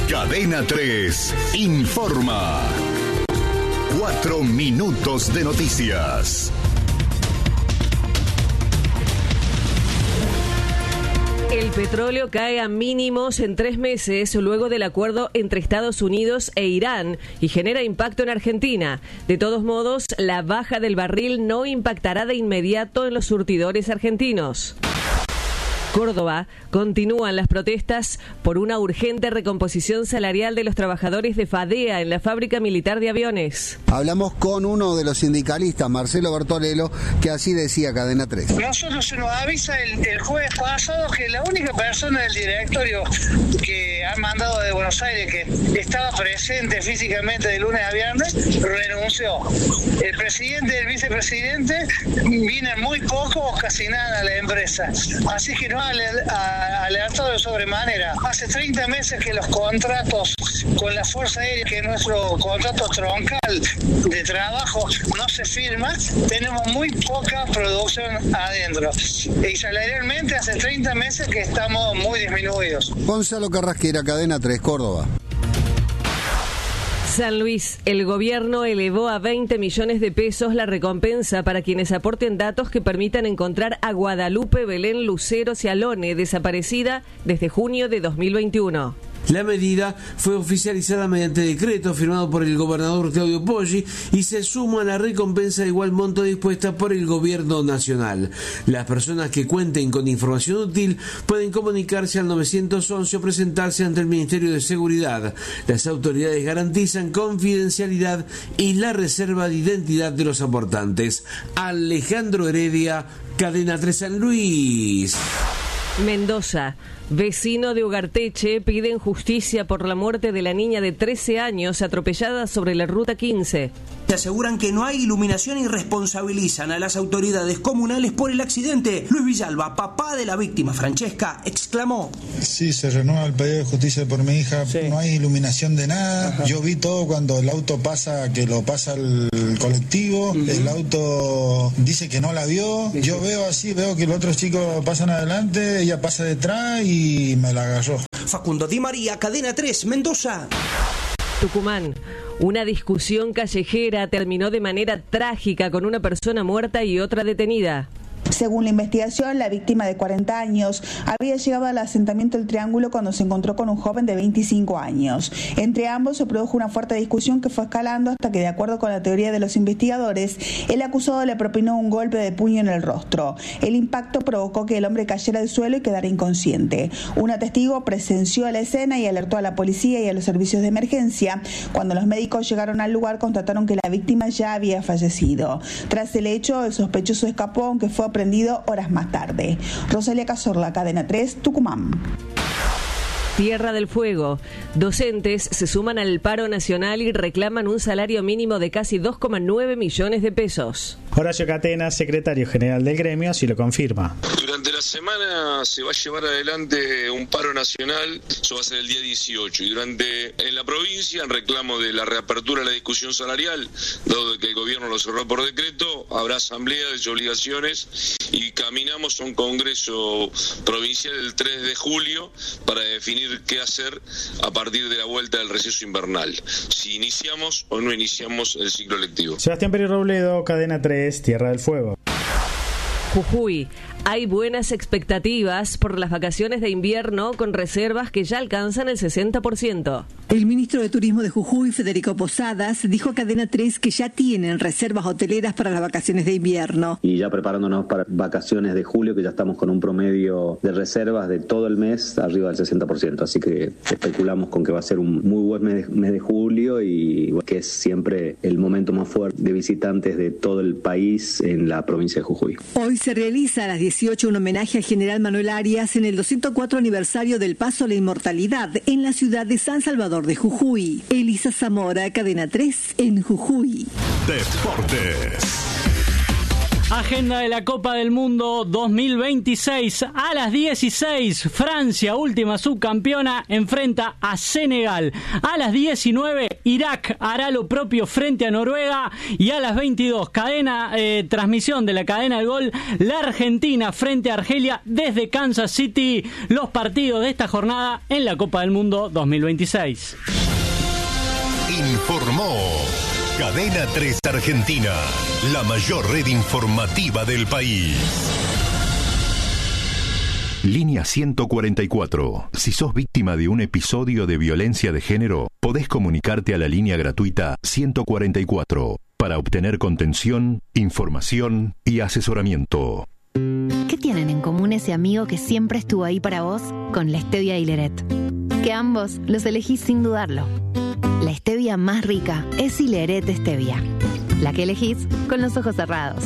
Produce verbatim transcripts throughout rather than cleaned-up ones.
Cadena tres informa. Cuatro minutos de noticias. El petróleo cae a mínimos en tres meses luego del acuerdo entre Estados Unidos e Irán y genera impacto en Argentina. De todos modos, la baja del barril no impactará de inmediato en los surtidores argentinos. Córdoba, continúan las protestas por una urgente recomposición salarial de los trabajadores de FADEA en la fábrica militar de aviones. Hablamos con uno de los sindicalistas, Marcelo Bertolelo, que así decía Cadena tres. Nosotros se nos avisa el, el jueves pasado que la única persona del directorio que han mandado de Buenos Aires, que estaba presente físicamente de lunes a viernes, renunció. El presidente y el vicepresidente vienen muy poco o casi nada a la empresa. Así que no alertado de sobremanera. Hace treinta meses que los contratos con la Fuerza Aérea, que es nuestro contrato troncal de trabajo, no se firma. Tenemos muy poca producción adentro. Y salarialmente hace treinta meses que estamos muy disminuidos. Gonzalo Carrasquera, Cadena tres, Córdoba. San Luis, el gobierno elevó a veinte millones de pesos la recompensa para quienes aporten datos que permitan encontrar a Guadalupe Belén Lucero Cialone, desaparecida desde junio de dos mil veintiuno. La medida fue oficializada mediante decreto firmado por el gobernador Claudio Poggi y se suma a la recompensa de igual monto dispuesta por el gobierno nacional. Las personas que cuenten con información útil pueden comunicarse al nueve once o presentarse ante el Ministerio de Seguridad. Las autoridades garantizan confidencialidad y la reserva de identidad de los aportantes. Alejandro Heredia, Cadena tres San Luis. Mendoza, vecino de Ugarteche, piden justicia por la muerte de la niña de trece años atropellada sobre la ruta quince. Aseguran que no hay iluminación y responsabilizan a las autoridades comunales por el accidente. Luis Villalba, papá de la víctima Francesca, exclamó: Sí, se renueva el pedido de justicia por mi hija, sí. No hay iluminación de nada. Ajá. Yo vi todo cuando el auto pasa, que lo pasa el colectivo, uh-huh. El auto dice que no la vio, sí. Yo veo así, veo que los otros chicos pasan adelante, ella pasa detrás y me la agarró. Facundo Di María, Cadena tres, Mendoza. Tucumán, una discusión callejera terminó de manera trágica con una persona muerta y otra detenida. Según la investigación, la víctima de cuarenta años había llegado al asentamiento del Triángulo cuando se encontró con un joven de veinticinco años. Entre ambos se produjo una fuerte discusión que fue escalando hasta que, de acuerdo con la teoría de los investigadores, el acusado le propinó un golpe de puño en el rostro. El impacto provocó que el hombre cayera al suelo y quedara inconsciente. Una testigo presenció la escena y alertó a la policía y a los servicios de emergencia. Cuando los médicos llegaron al lugar, constataron que la víctima ya había fallecido. Tras el hecho, el sospechoso escapó, aunque fue aprendido horas más tarde. Rosalia Cazorla, Cadena tres, Tucumán. Tierra del Fuego. Docentes se suman al paro nacional y reclaman un salario mínimo de casi dos coma nueve millones de pesos. Horacio Catena, secretario general del gremio, así lo confirma. Durante la semana se va a llevar adelante un paro nacional, eso va a ser el día dieciocho, y durante en la provincia, en reclamo de la reapertura de la discusión salarial, dado que el gobierno lo cerró por decreto, habrá asambleas y obligaciones y caminamos a un congreso provincial el tres de julio para definir qué hacer a partir de la vuelta del receso invernal, si iniciamos o no iniciamos el ciclo lectivo. Sebastián Pérez Robledo, Cadena tres, Tierra del Fuego. Jujuy. Hay buenas expectativas por las vacaciones de invierno con reservas que ya alcanzan el sesenta por ciento. El ministro de Turismo de Jujuy, Federico Posadas, dijo a Cadena tres que ya tienen reservas hoteleras para las vacaciones de invierno. Y ya preparándonos para vacaciones de julio, que ya estamos con un promedio de reservas de todo el mes arriba del sesenta por ciento. Así que especulamos con que va a ser un muy buen mes de, mes de julio y que es siempre el momento más fuerte de visitantes de todo el país en la provincia de Jujuy. Hoy se realiza a las dieciocho un homenaje al general Manuel Arias en el doscientos cuatro aniversario del Paso a la Inmortalidad en la ciudad de San Salvador de Jujuy. Elisa Zamora, Cadena tres, en Jujuy. Deportes. Agenda de la Copa del Mundo dos mil veintiséis. A las dieciséis, Francia, última subcampeona, enfrenta a Senegal. A las diecinueve, Irak hará lo propio frente a Noruega. Y a las veintidós, cadena, eh, transmisión de la cadena del gol, la Argentina frente a Argelia desde Kansas City. Los partidos de esta jornada en la Copa del Mundo dos mil veintiséis. Informó Cadena tres Argentina, la mayor red informativa del país. Línea ciento cuarenta y cuatro. Si sos víctima de un episodio de violencia de género, podés comunicarte a la línea gratuita ciento cuarenta y cuatro para obtener contención, información y asesoramiento. ¿Qué tienen en común ese amigo que siempre estuvo ahí para vos con la stevia y Ileret? Que ambos los elegís sin dudarlo. La stevia más rica es Ileret Stevia, la que elegís con los ojos cerrados.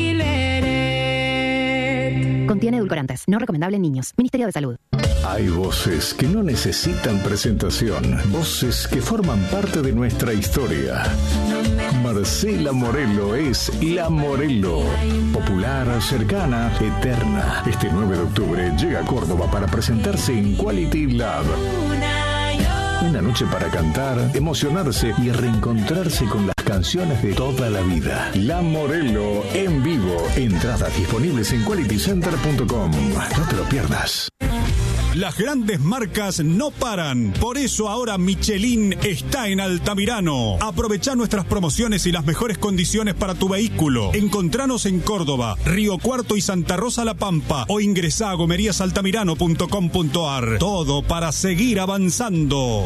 Ileret. Contiene edulcorantes, no recomendable en niños. Ministerio de Salud. Hay voces que no necesitan presentación, voces que forman parte de nuestra historia. Marcela Morelo es La Morelo, popular, cercana, eterna. Este nueve de octubre llega a Córdoba para presentarse en Quality Lab. Una noche para cantar, emocionarse y reencontrarse con las canciones de toda la vida. La Morelo en vivo. Entradas disponibles en quality center punto com. No te lo pierdas. Las grandes marcas no paran. Por eso ahora Michelin está en Altamirano. Aprovechá nuestras promociones y las mejores condiciones para tu vehículo. Encontranos en Córdoba, Río Cuarto y Santa Rosa La Pampa o ingresá a gomerías altamirano punto com punto ar. Todo para seguir avanzando.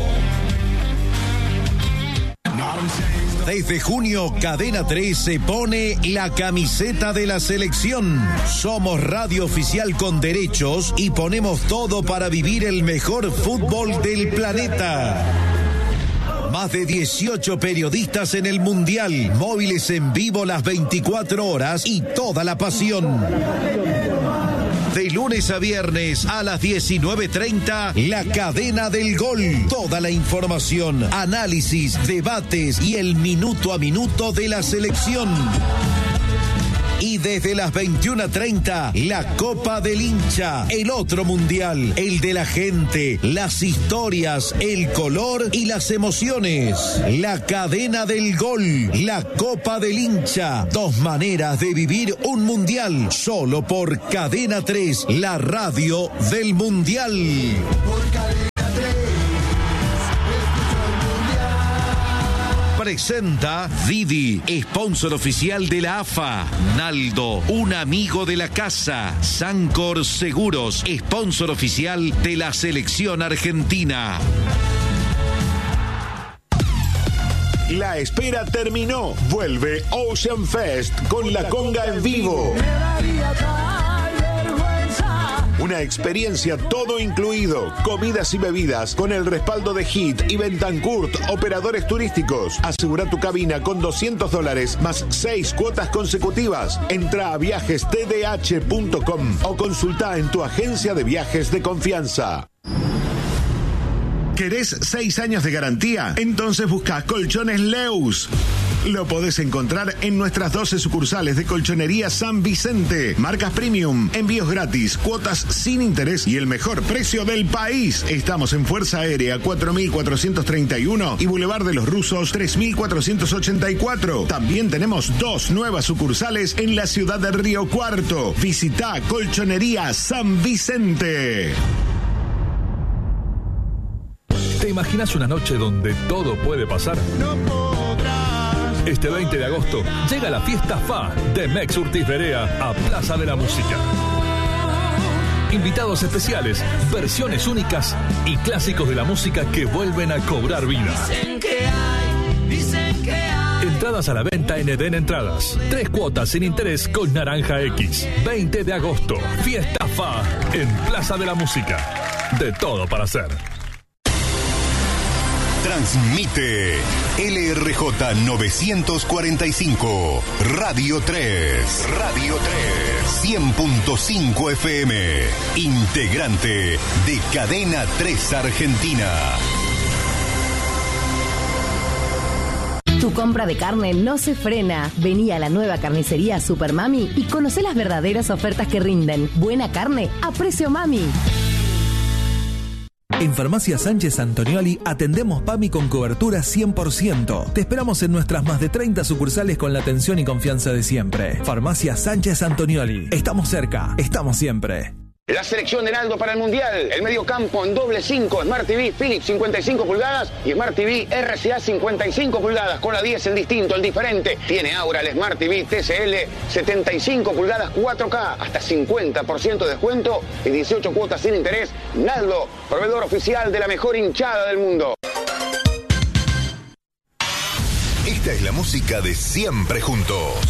Desde junio, Cadena tres se pone la camiseta de la selección. Somos radio oficial con derechos y ponemos todo para vivir el mejor fútbol del planeta. Más de dieciocho periodistas en el Mundial, móviles en vivo las veinticuatro horas y toda la pasión. De lunes a viernes a las diecinueve treinta, la cadena del gol. Toda la información, análisis, debates y el minuto a minuto de la selección. Y desde las veintiuna treinta, la Copa del Hincha, el otro mundial, el de la gente, las historias, el color y las emociones. La cadena del gol, la Copa del Hincha, dos maneras de vivir un mundial, solo por Cadena tres, la radio del mundial. Presenta Didi, sponsor oficial de la A F A. Naldo, un amigo de la casa. Sancor Seguros, sponsor oficial de la selección argentina. La espera terminó. Vuelve Ocean Fest con la conga en vivo. Una experiencia todo incluido, comidas y bebidas con el respaldo de Hit y Bentancourt, operadores turísticos. Asegura tu cabina con doscientos dólares más seis cuotas consecutivas. Entra a viajes t d h punto com o consulta en tu agencia de viajes de confianza. ¿Querés seis años de garantía? Entonces busca Colchones Leus. Lo podés encontrar en nuestras doce sucursales de Colchonería San Vicente. Marcas premium, envíos gratis, cuotas sin interés y el mejor precio del país. Estamos en Fuerza Aérea cuatro mil cuatrocientos treinta y uno y Boulevard de los Rusos tres mil cuatrocientos ochenta y cuatro. También tenemos dos nuevas sucursales en la ciudad de Río Cuarto. Visita Colchonería San Vicente. ¿Te imaginas una noche donde todo puede pasar? No podrás. Este veinte de agosto llega la fiesta F A de Mex Urtiz Berea a Plaza de la Música. Invitados especiales, versiones únicas y clásicos de la música que vuelven a cobrar vida. Dicen que hay, dicen que hay. Entradas a la venta en Eden Entradas. Tres cuotas sin interés con Naranja X. veinte de agosto, fiesta F A en Plaza de la Música. De todo para hacer. Transmite L R J novecientos cuarenta y cinco, Radio tres, Radio tres, cien punto cinco F M, integrante de Cadena tres Argentina. Tu compra de carne no se frena. Vení a la nueva carnicería Super Mami y conocé las verdaderas ofertas que rinden. Buena carne a precio mami. En Farmacia Sánchez Antonioli atendemos PAMI con cobertura cien por ciento. Te esperamos en nuestras más de treinta sucursales con la atención y confianza de siempre. Farmacia Sánchez Antonioli. Estamos cerca, estamos siempre. La selección de Naldo para el Mundial. El mediocampo en doble cinco, Smart T V Philips cincuenta y cinco pulgadas y Smart T V R C A cincuenta y cinco pulgadas. Con la diez el distinto, el diferente. Tiene ahora el Smart T V T C L setenta y cinco pulgadas cuatro K. Hasta cincuenta por ciento de descuento y dieciocho cuotas sin interés. Naldo, proveedor oficial de la mejor hinchada del mundo. Esta es la música de Siempre Juntos.